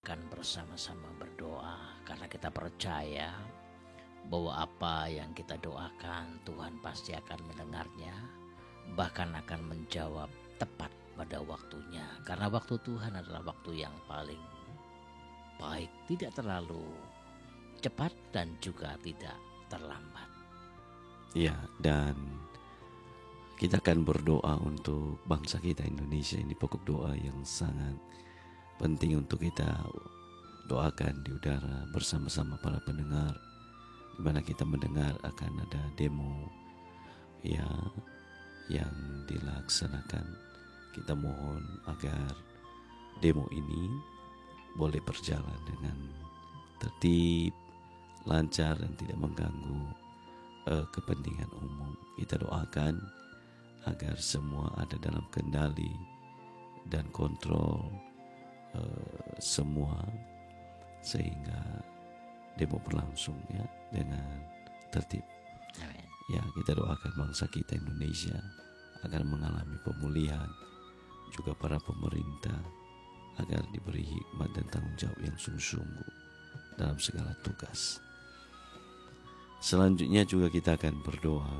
akan bersama-sama berdoa karena kita percaya bahwa apa yang kita doakan Tuhan pasti akan mendengarnya, bahkan akan menjawab tepat pada waktunya. Karena waktu Tuhan adalah waktu yang paling baik, tidak terlalu cepat dan juga tidak terlambat. Ya, dan kita akan berdoa untuk bangsa kita Indonesia. Ini pokok doa yang sangat penting untuk kita doakan di udara bersama-sama para pendengar, di mana kita mendengar akan ada demo ya yang dilaksanakan. Kita mohon agar demo ini boleh berjalan dengan tertib, lancar dan tidak mengganggu kepentingan umum. Kita doakan agar semua ada dalam kendali dan kontrol semua, sehingga demo berlangsung ya dengan tertib. Amin. Ya, kita doakan bangsa kita Indonesia agar mengalami pemulihan, juga para pemerintah agar diberi hikmat dan tanggung jawab yang sungguh-sungguh dalam segala tugas. Selanjutnya juga kita akan berdoa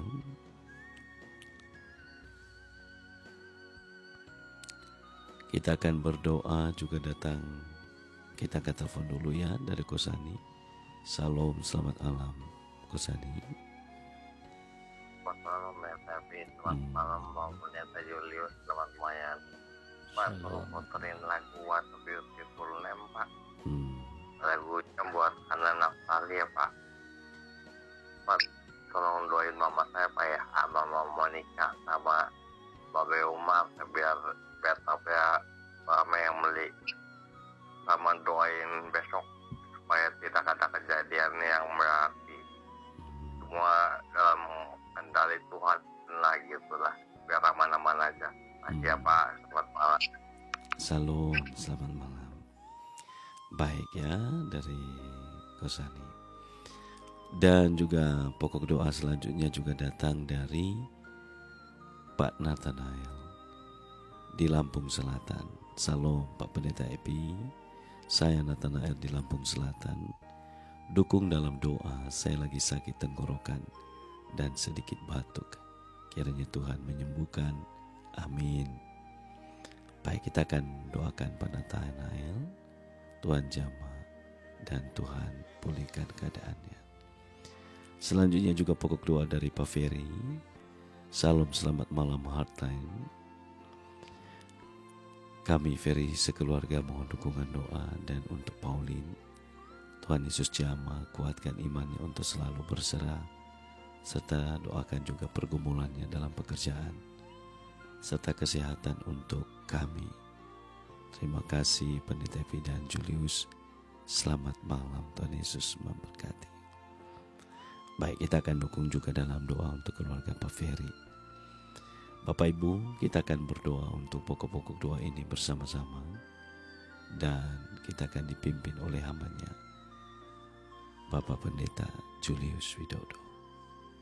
juga datang. Kita akan telepon dulu ya dari Kosani. Salam, selamat malam Kosani. Selamat malam ya Tapi, selamat malam Bang Pendeta Julius, selamat malam Pak. Tolong puterin lagu What a Beautiful Name Pak. Lagu yang buat anak-anak Bali ya Pak. Pak, tolong doain mama saya Pak ya, Mama Monica sama Babe Umar, biar tapi ya mama yang beli. Sama doain besok supaya tidak ada kejadian yang berarti, semua dalam kendali Tuhan lagi itulah, biar aman-aman aja. Makasih ya Pak, selamat malam. Salam, selamat malam. Baik ya dari Kosani. Dan juga pokok doa selanjutnya juga datang dari Pak Nathanael di Lampung Selatan. Salam Pak Pendeta Epi, saya Nathanael di Lampung Selatan. Dukung dalam doa, saya lagi sakit tenggorokan dan sedikit batuk. Kiranya Tuhan menyembuhkan. Amin. Baik, kita akan doakan Pak Nathanael, Tuhan jamah dan Tuhan pulihkan keadaannya. Selanjutnya juga pokok doa dari Pak Ferry. Salam, selamat malam Heartline. Kami Ferry sekeluarga mohon dukungan doa dan untuk Pauline. Tuhan Yesus jamah, kuatkan imannya untuk selalu berserah, serta doakan juga pergumulannya dalam pekerjaan, serta kesehatan untuk kami. Terima kasih Pendeta Evi dan Julius. Selamat malam, Tuhan Yesus memberkati. Baik, kita akan dukung juga dalam doa untuk keluarga Pak Ferry. Bapak Ibu, kita akan berdoa untuk pokok-pokok doa ini bersama-sama, dan kita akan dipimpin oleh hambanya Bapak Pendeta Julius Widodo.